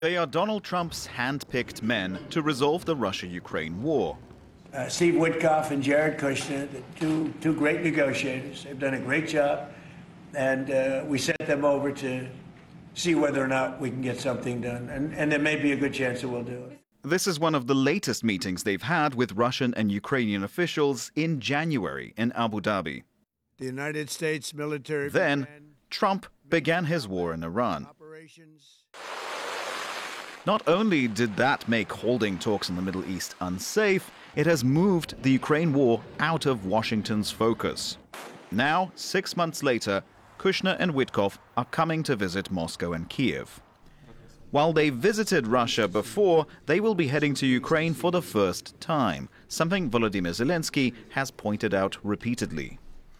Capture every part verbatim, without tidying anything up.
They are Donald Trump's hand-picked men to resolve the Russia-Ukraine war. Uh, Steve Witkoff and Jared Kushner, the two, two great negotiators. They've done a great job, and uh, we sent them over to see whether or not we can get something done, and, and there may be a good chance that we'll do it. This is one of the latest meetings they've had with Russian and Ukrainian officials in January in Abu Dhabi. The United States military... Then, Trump began his war in Iran. Not only did that make holding talks in the Middle East unsafe, it has moved the Ukraine war out of Washington's focus. Now, six months later, Kushner and Witkoff are coming to visit Moscow and Kiev. While they visited Russia before, they will be heading to Ukraine for the first time, something Volodymyr Zelensky has pointed out repeatedly.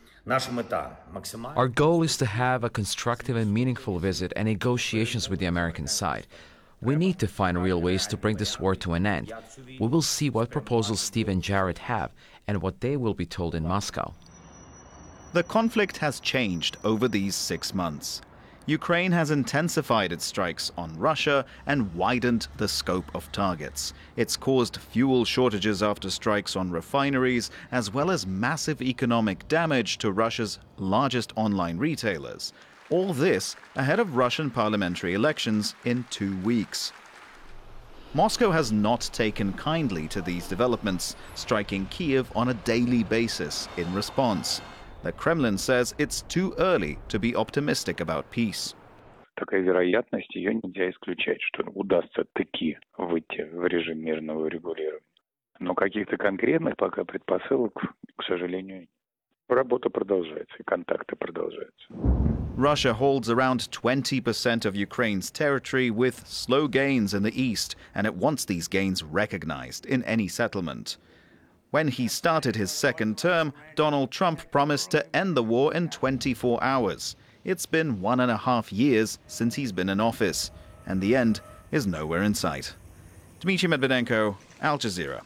Our goal is to have a constructive and meaningful visit and negotiations with the American side. We need to find real ways to bring this war to an end. We will see what proposals Steve and Jared have and what they will be told in Moscow. The conflict has changed over these six months. Ukraine has intensified its strikes on Russia and widened the scope of targets. It's caused fuel shortages after strikes on refineries, as well as massive economic damage to Russia's largest online retailers. All this ahead of Russian parliamentary elections in two weeks. Moscow has not taken kindly to these developments, striking Kiev on a daily basis in response. The Kremlin says it's too early to be optimistic about peace. Такая вероятность, ее нельзя исключать, что удастся таки выйти в режим мирного регулирования. Но каких-то конкретных пока предпосылок, к сожалению, нет. Работа продолжается, и контакты продолжаются. Russia holds around twenty percent of Ukraine's territory with slow gains in the east, and it wants these gains recognized in any settlement. When he started his second term, Donald Trump promised to end the war in twenty-four hours. It's been one and a half years since he's been in office, and the end is nowhere in sight. Dmitry Medvedenko, Al Jazeera.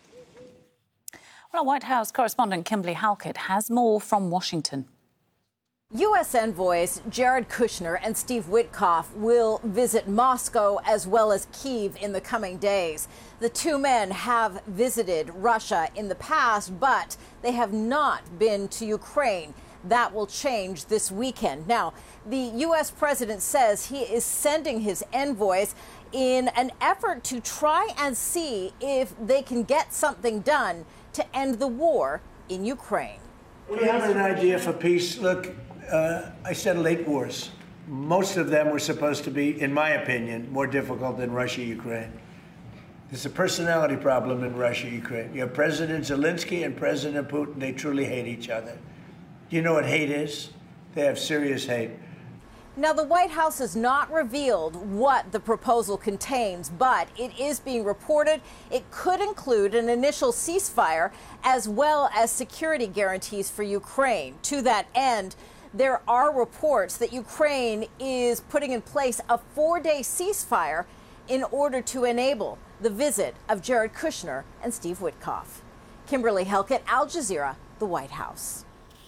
Well, White House correspondent Kimberly Halkett has more from Washington. U S envoys Jared Kushner and Steve Witkoff will visit Moscow as well as Kyiv in the coming days. The two men have visited Russia in the past, but they have not been to Ukraine. That will change this weekend. Now, the U S president says he is sending his envoys in an effort to try and see if they can get something done to end the war in Ukraine. We have an idea for peace. Look, uh, I settled eight wars. Most of them were supposed to be, in my opinion, more difficult than Russia-Ukraine. There's a personality problem in Russia-Ukraine. You have President Zelensky and President Putin. They truly hate each other. Do you know what hate is? They have serious hate. Now, the White House has not revealed what the proposal contains, but it is being reported it could include an initial ceasefire as well as security guarantees for Ukraine. To that end, there are reports that Ukraine is putting in place a four-day ceasefire in order to enable the visit of Jared Kushner and Steve Witkoff. Kimberly Halkett, Al Jazeera, the White House.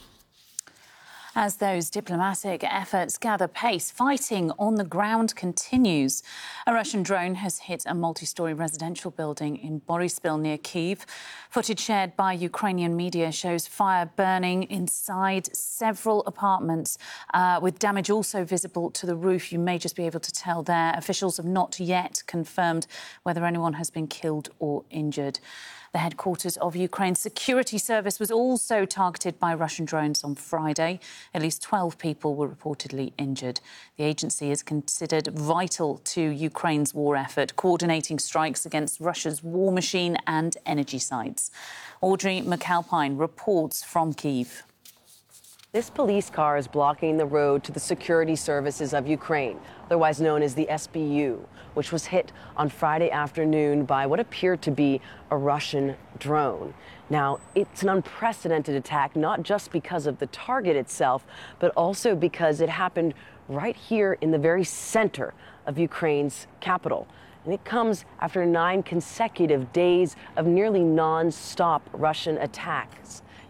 As those diplomatic efforts gather pace, fighting on the ground continues. A Russian drone has hit a multi-storey residential building in Boryspil near Kyiv. Footage shared by Ukrainian media shows fire burning inside several apartments, uh, with damage also visible to the roof. You may just be able to tell there. Officials have not yet confirmed whether anyone has been killed or injured. The headquarters of Ukraine's security service was also targeted by Russian drones on Friday. At least twelve people were reportedly injured. The agency is considered vital to Ukraine's war effort, coordinating strikes against Russia's war machine and energy sites. Audrey McAlpine reports from Kyiv. This police car is blocking the road to the security services of Ukraine, otherwise known as the S B U, which was hit on Friday afternoon by what appeared to be a Russian drone. Now, it's an unprecedented attack, not just because of the target itself, but also because it happened right here in the very center of Ukraine's capital. And it comes after nine consecutive days of nearly non-stop Russian attacks.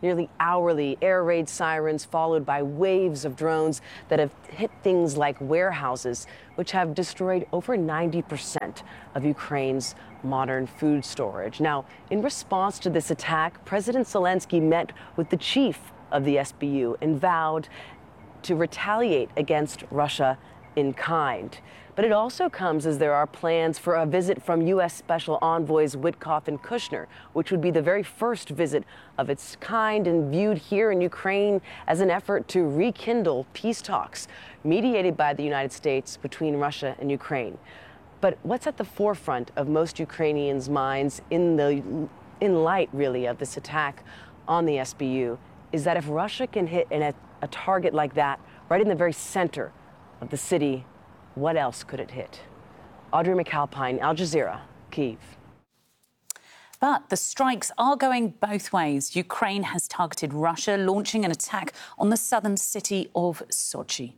nearly hourly air raid sirens followed by waves of drones that have hit things like warehouses, which have destroyed over ninety percent of Ukraine's modern food storage. Now, in response to this attack, President Zelensky met with the chief of the S B U and vowed to retaliate against Russia in kind. But it also comes as there are plans for a visit from U S Special Envoys Witkoff and Kushner, which would be the very first visit of its kind and viewed here in Ukraine as an effort to rekindle peace talks mediated by the United States between Russia and Ukraine. But what's at the forefront of most Ukrainians' minds in the in light, really, of this attack on the S B U is that if Russia can hit an, a, a target like that right in the very center of the city, what else could it hit? Audrey McAlpine, Al Jazeera, Kyiv. But the strikes are going both ways. Ukraine has targeted Russia, launching an attack on the southern city of Sochi.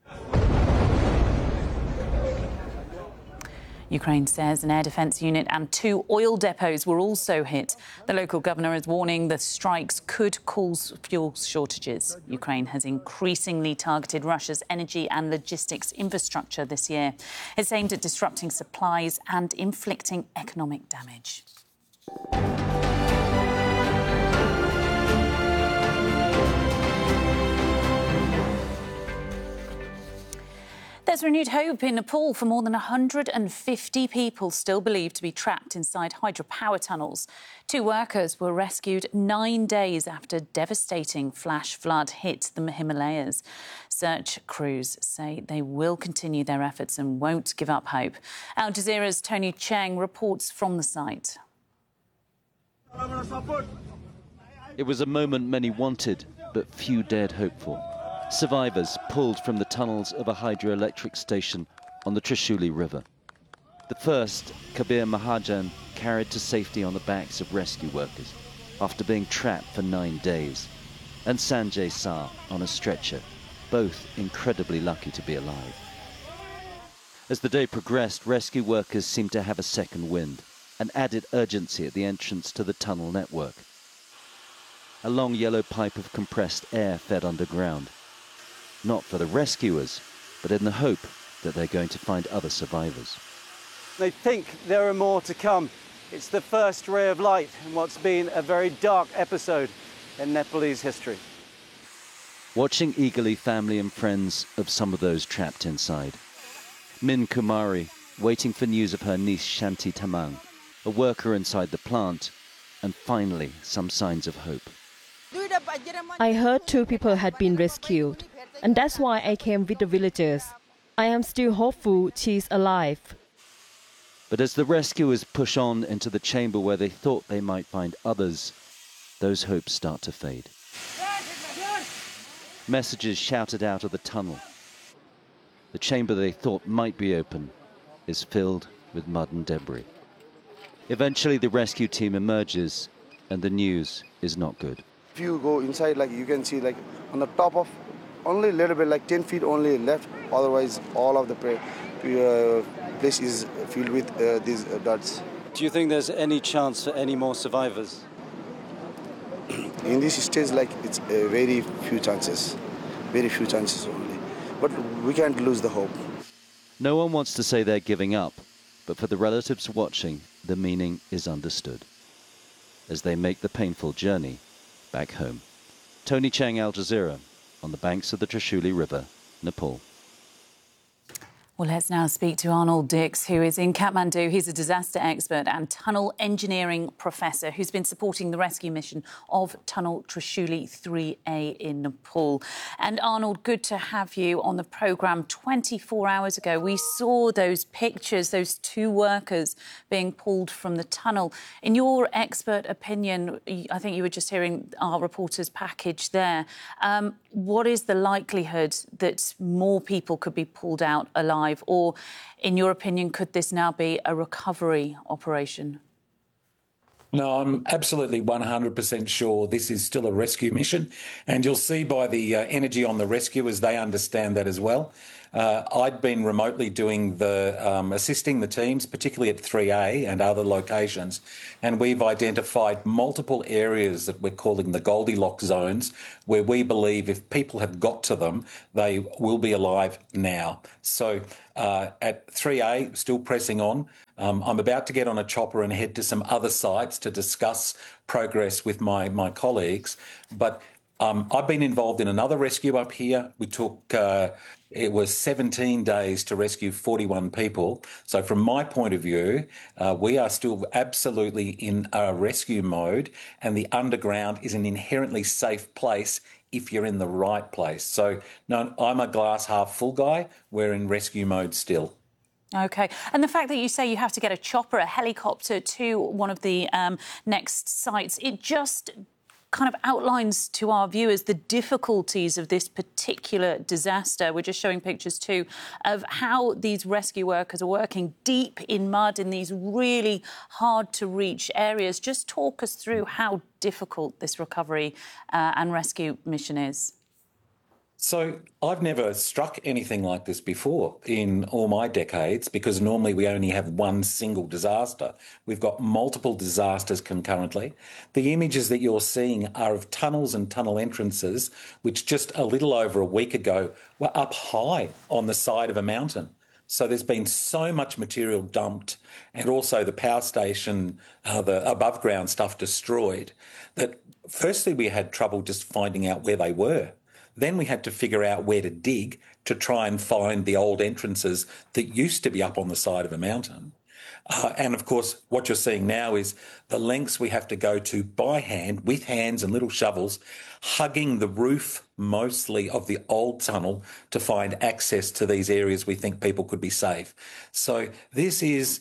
Ukraine says an air defence unit and two oil depots were also hit. The local governor is warning the strikes could cause fuel shortages. Ukraine has increasingly targeted Russia's energy and logistics infrastructure this year. It's aimed at disrupting supplies and inflicting economic damage. There's renewed hope in Nepal for more than one hundred fifty people still believed to be trapped inside hydropower tunnels. Two workers were rescued nine days after devastating flash flood hit the Himalayas. Search crews say they will continue their efforts and won't give up hope. Al Jazeera's Tony Cheng reports from the site. It was a moment many wanted, but few dared hope for. Survivors pulled from the tunnels of a hydroelectric station on the Trishuli River. The first, Kabir Mahajan, carried to safety on the backs of rescue workers after being trapped for nine days. And Sanjay Saar on a stretcher, both incredibly lucky to be alive. As the day progressed, rescue workers seemed to have a second wind, an added urgency at the entrance to the tunnel network. A long yellow pipe of compressed air fed underground. Not for the rescuers, but in the hope that they're going to find other survivors. They think there are more to come. It's the first ray of light in what's been a very dark episode in Nepalese history. Watching eagerly family and friends of some of those trapped inside. Min Kumari, waiting for news of her niece Shanti Tamang, a worker inside the plant, and finally some signs of hope. I heard two people had been rescued, and that's why I came with the villagers. I am still hopeful she's alive. But as the rescuers push on into the chamber where they thought they might find others, those hopes start to fade. Messages shouted out of the tunnel. The chamber they thought might be open is filled with mud and debris. Eventually the rescue team emerges, and the news is not good. If you go inside, like you can see, like on the top of only a little bit, like ten feet only left. Otherwise, all of the uh, place is filled with uh, these uh, dirt. Do you think there's any chance for any more survivors? In this stage, like it's uh, very few chances, very few chances only. But we can't lose the hope. No one wants to say they're giving up, but for the relatives watching, the meaning is understood as they make the painful journey back home. Tony Cheng, Al Jazeera, on the banks of the Trishuli River, Nepal. Well, let's now speak to Arnold Dix, who is in Kathmandu. He's a disaster expert and tunnel engineering professor who's been supporting the rescue mission of Tunnel Trishuli three A in Nepal. And Arnold, good to have you on the programme. twenty-four hours ago, we saw those pictures, those two workers being pulled from the tunnel. In your expert opinion, I think you were just hearing our reporter's package there. Um, what is the likelihood that more people could be pulled out alive? Or, in your opinion, could this now be a recovery operation? No, I'm absolutely one hundred percent sure this is still a rescue mission. And you'll see by the uh, energy on the rescuers, they understand that as well. uh, I'd been remotely doing the um, assisting the teams, particularly at three A and other locations, and we've identified multiple areas that we're calling the Goldilocks zones, where we believe if people have got to them, they will be alive now. So uh, at three A, still pressing on. Um, I'm about to get on a chopper and head to some other sites to discuss progress with my, my colleagues. But um, I've been involved in another rescue up here. We took, uh, it was seventeen days to rescue forty-one people. So from my point of view, uh, we are still absolutely in a rescue mode, and the underground is an inherently safe place if you're in the right place. So no, I'm a glass half full guy. We're in rescue mode still. OK. And the fact that you say you have to get a chopper, a helicopter to one of the um, next sites, it just kind of outlines to our viewers the difficulties of this particular disaster. We're just showing pictures, too, of how these rescue workers are working deep in mud in these really hard-to-reach areas. Just talk us through how difficult this recovery uh, and rescue mission is. So I've never struck anything like this before in all my decades, because normally we only have one single disaster. We've got multiple disasters concurrently. The images that you're seeing are of tunnels and tunnel entrances, which just a little over a week ago were up high on the side of a mountain. So there's been so much material dumped, and also the power station, uh, the above ground stuff destroyed, that firstly we had trouble just finding out where they were. Then we had to figure out where to dig to try and find the old entrances that used to be up on the side of a mountain. Uh, and, of course, what you're seeing now is the lengths we have to go to by hand, with hands and little shovels, hugging the roof mostly of the old tunnel to find access to these areas we think people could be safe. So this is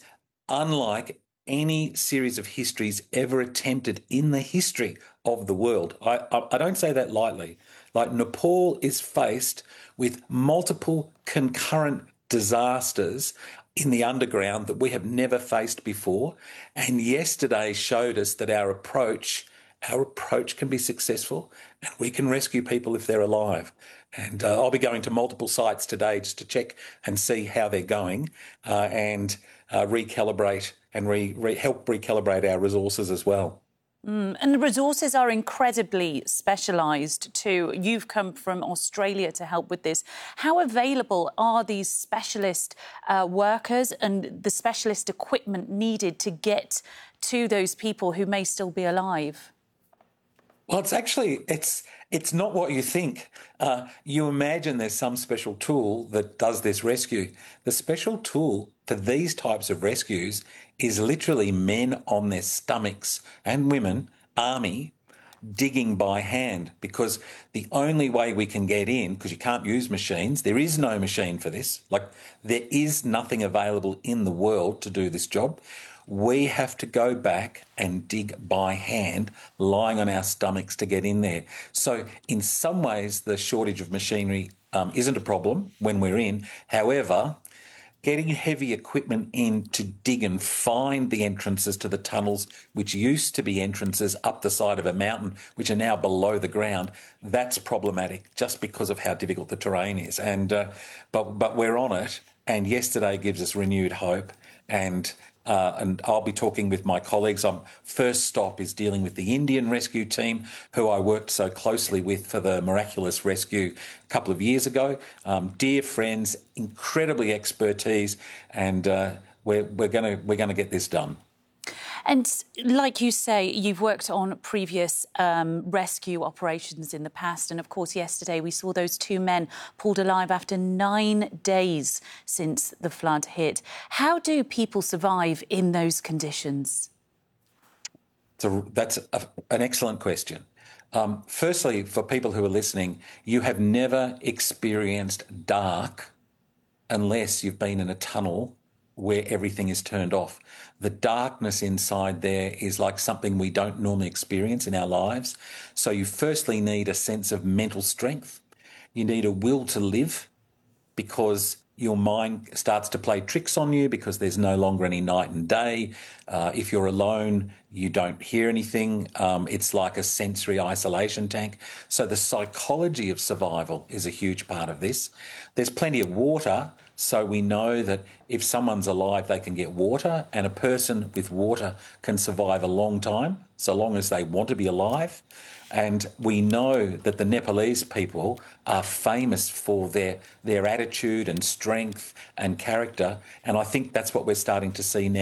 unlike any series of histories ever attempted in the history of the world. I, I, I don't say that lightly. Like, Nepal is faced with multiple concurrent disasters in the underground that we have never faced before. And yesterday showed us that our approach, our approach can be successful, and we can rescue people if they're alive. And uh, I'll be going to multiple sites today just to check and see how they're going, uh, and uh, recalibrate and re, re, help recalibrate our resources as well. Mm, and the resources are incredibly specialised too. You've come from Australia to help with this. How available are these specialist uh, workers and the specialist equipment needed to get to those people who may still be alive? Well, it's actually, it's it's not what you think. Uh, you imagine there's some special tool that does this rescue. The special tool for these types of rescues is literally men on their stomachs, and women, army, digging by hand, because the only way we can get in, because you can't use machines, there is no machine for this, like there is nothing available in the world to do this job. We have to go back and dig by hand, lying on our stomachs to get in there. So in some ways, the shortage of machinery um, isn't a problem when we're in. However, getting heavy equipment in to dig and find the entrances to the tunnels, which used to be entrances up the side of a mountain, which are now below the ground, that's problematic just because of how difficult the terrain is. And uh, but but we're on it, and yesterday gives us renewed hope. And Uh, and I'll be talking with my colleagues. Um, first stop is dealing with the Indian rescue team, who I worked so closely with for the miraculous rescue a couple of years ago. Um, dear friends, incredibly expertise, and uh, we're we're gonna we're gonna get this done. And like you say, you've worked on previous um, rescue operations in the past. And, of course, yesterday we saw those two men pulled alive after nine days since the flood hit. How do people survive in those conditions? So that's a, an excellent question. Um, firstly, for people who are listening, you have never experienced dark unless you've been in a tunnel where everything is turned off. The darkness inside there is like something we don't normally experience in our lives. So you firstly need a sense of mental strength. You need a will to live. because your mind starts to play tricks on you because there's no longer any night and day. Uh, if you're alone, you don't hear anything. Um, it's like a sensory isolation tank. So the psychology of survival is a huge part of this. There's plenty of water, so we know that if someone's alive, they can get water, and a person with water can survive a long time, so long as they want to be alive. And we know that the Nepalese people are famous for their, their attitude and strength and character. And I think that's what we're starting to see now.